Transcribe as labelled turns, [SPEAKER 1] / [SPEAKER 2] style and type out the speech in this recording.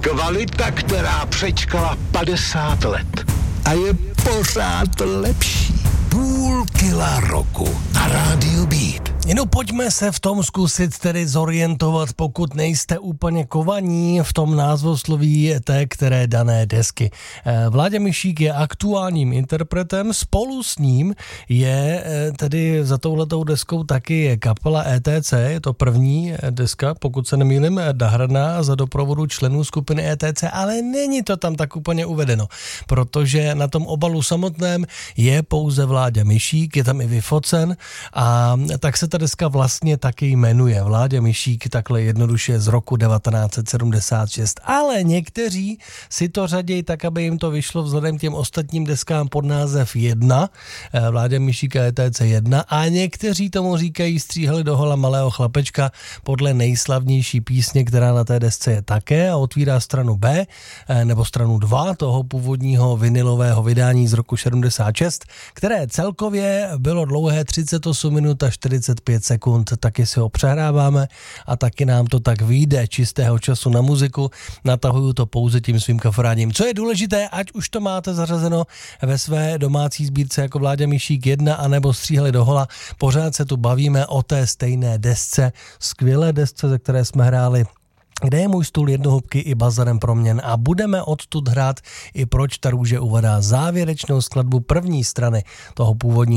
[SPEAKER 1] Kvalita, která přečkala 50 let. A je pořád lepší. Půl kila roku na rádiu Beat.
[SPEAKER 2] No pojďme se v tom zkusit tedy zorientovat, pokud nejste úplně kovaní v tom názvosloví té které dané desky. Vláďa Mišík je aktuálním interpretem, spolu s ním je tedy za touhletou deskou taky kapela ETC, je to první deska, pokud se nemýlím, nahraná za doprovodu členů skupiny ETC, ale není to tam tak úplně uvedeno, protože na tom obalu samotném je pouze Vláďa Mišík, je tam i vyfocen a tak se ta deska vlastně taky jmenuje Vláďa Mišík, takhle jednoduše z roku 1976. Ale někteří si to řadějí tak, aby jim to vyšlo vzhledem k těm ostatním deskám pod název 1, Vláďa Mišík a ETC 1, a někteří tomu říkají Stříhali do hola malého chlapečka podle nejslavnější písně, která na té desce je také a otvírá stranu B, nebo stranu 2 toho původního vinylového vydání z roku 76, které celkově bylo dlouhé 38 minut a 45 sekund, taky si ho přehráváme a taky nám to tak vyjde čistého času na muziku, natahuju to pouze tím svým kafrádím. Co je důležité, ať už to máte zařazeno ve své domácí sbírce jako Vláďa Mišík 1 anebo Stříhali do hola, pořád se tu bavíme o té stejné desce, skvělé desce, ze které jsme hráli Kde je můj stůl jednohubky i Bazarem proměn a budeme odtud hrát i Proč ta růže uvadá, závěrečnou skladbu první strany toho původního